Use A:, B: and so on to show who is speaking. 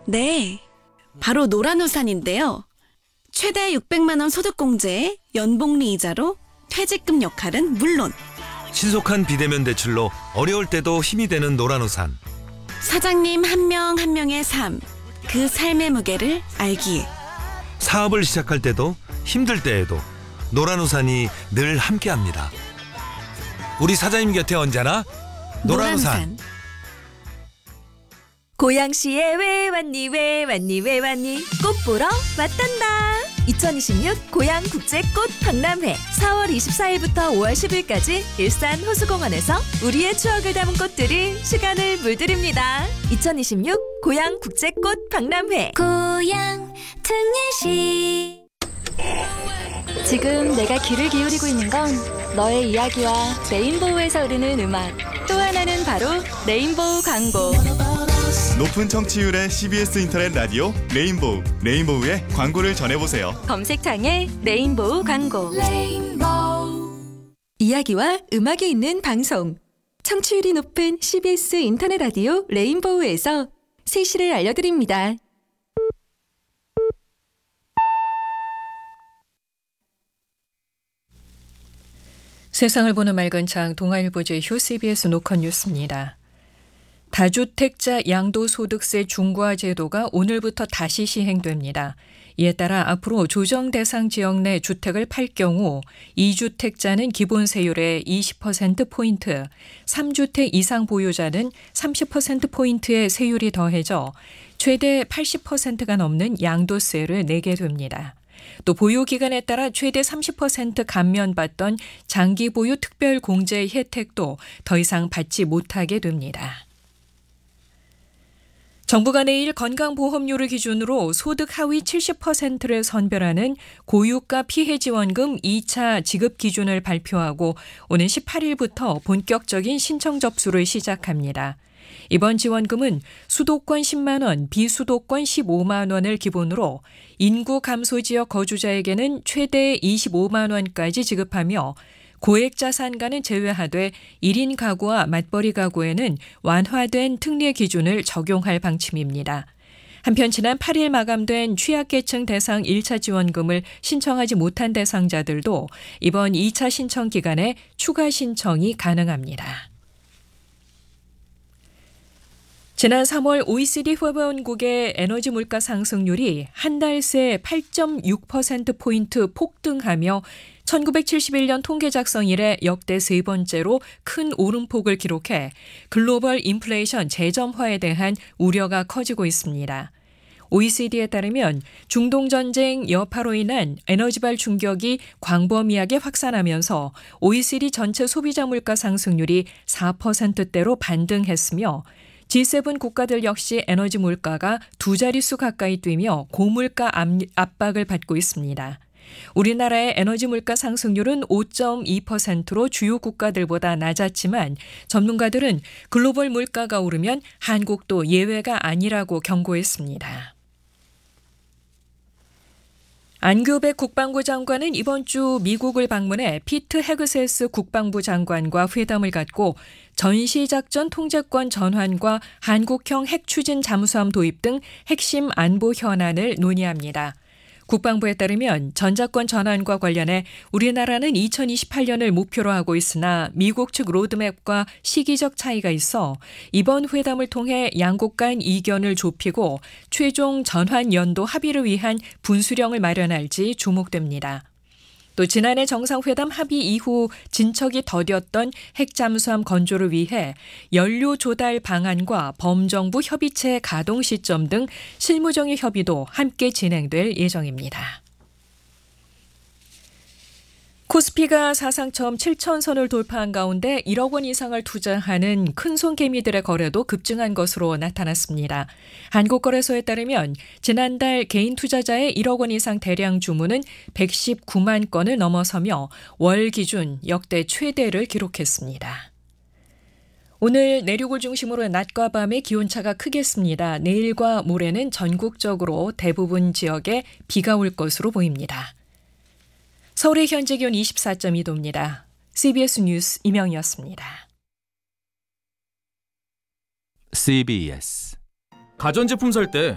A: 네, 바로 노란우산인데요. 최대 600만 원 소득공제에 연복리 이자로 퇴직금 역할은 물론
B: 신속한 비대면 대출로 어려울 때도 힘이 되는 노란우산.
A: 사장님 한 명 한 명의 삶, 그 삶의 무게를 알기에
B: 사업을 시작할 때도 힘들 때에도 노란우산이 늘 함께합니다. 우리 사장님 곁에 언제나 노란우산.
C: 고양시에 왜 왔니 왜 왔니 왜 왔니 꽃 보러 왔단다. 2026 고양국제꽃 박람회 4월 24일부터 5월 10일까지 일산 호수공원에서 우리의 추억을 담은 꽃들이 시간을 물들입니다. 2026 고양국제꽃 박람회
D: 고향 특례시. 지금 내가 귀를 기울이고 있는 건 너의 이야기와 레인보우에서 흐르는 음악, 또 하나는 바로 레인보우 광고.
E: 높은 청취율의 CBS 인터넷 라디오 레인보우, 레인보우의 광고를 전해보세요.
D: 검색창에 레인보우 광고.
C: 이야기와 음악이 있는 방송. 청취율이 높은 CBS 인터넷 라디오 레인보우에서 세시를 알려드립니다.
F: 세상을 보는 맑은 장 동아일보 제휴 CBS 노컷 뉴스입니다. 다주택자 양도소득세 중과 제도가 오늘부터 다시 시행됩니다. 이에 따라 앞으로 조정 대상 지역 내 주택을 팔 경우 2주택자는 기본 세율의 20%포인트, 3주택 이상 보유자는 30%포인트의 세율이 더해져 최대 80%가 넘는 양도세를 내게 됩니다. 또 보유 기간에 따라 최대 30% 감면받던 장기 보유 특별 공제 혜택도 더 이상 받지 못하게 됩니다. 정부가 내일 건강보험료를 기준으로 소득 하위 70%를 선별하는 고유가 피해지원금 2차 지급 기준을 발표하고 오는 18일부터 본격적인 신청 접수를 시작합니다. 이번 지원금은 수도권 10만 원, 비수도권 15만 원을 기본으로 인구 감소 지역 거주자에게는 최대 25만 원까지 지급하며 고액 자산가는 제외하되 1인 가구와 맞벌이 가구에는 완화된 특례 기준을 적용할 방침입니다. 한편 지난 8일 마감된 취약계층 대상 1차 지원금을 신청하지 못한 대상자들도 이번 2차 신청 기간에 추가 신청이 가능합니다. 지난 3월 OECD 회원국의 에너지 물가 상승률이 한 달 새 8.6%포인트 폭등하며 1971년 통계 작성 이래 역대 세 번째로 큰 오름폭을 기록해 글로벌 인플레이션 재점화에 대한 우려가 커지고 있습니다. OECD에 따르면 중동전쟁 여파로 인한 에너지발 충격이 광범위하게 확산하면서 OECD 전체 소비자 물가 상승률이 4%대로 반등했으며 G7 국가들 역시 에너지 물가가 두 자릿수 가까이 뛰며 고물가 압박을 받고 있습니다. 우리나라의 에너지 물가 상승률은 5.2%로 주요 국가들보다 낮았지만 전문가들은 글로벌 물가가 오르면 한국도 예외가 아니라고 경고했습니다. 안규백 국방부 장관은 이번 주 미국을 방문해 피트 헤그세스 국방부 장관과 회담을 갖고 전시작전 통제권 전환과 한국형 핵추진 잠수함 도입 등 핵심 안보 현안을 논의합니다. 국방부에 따르면 전자권 전환과 관련해 우리나라는 2028년을 목표로 하고 있으나 미국 측 로드맵과 시기적 차이가 있어 이번 회담을 통해 양국 간 이견을 좁히고 최종 전환 연도 합의를 위한 분수령을 마련할지 주목됩니다. 또 지난해 정상회담 합의 이후 진척이 더뎠던 핵잠수함 건조를 위해 연료 조달 방안과 범정부 협의체 가동 시점 등 실무적인 협의도 함께 진행될 예정입니다. 코스피가 사상 처음 7,000선을 돌파한 가운데 1억 원 이상을 투자하는 큰손 개미들의 거래도 급증한 것으로 나타났습니다. 한국거래소에 따르면 지난달 개인 투자자의 1억 원 이상 대량 주문은 119만 건을 넘어서며 월 기준 역대 최대를 기록했습니다. 오늘 내륙을 중심으로 낮과 밤의 기온차가 크겠습니다. 내일과 모레는 전국적으로 대부분 지역에 비가 올 것으로 보입니다. 서울의 현재 기온 24.2도입니다. CBS 뉴스 이명희였습니다.
G: CBS
H: 가전제품 살 때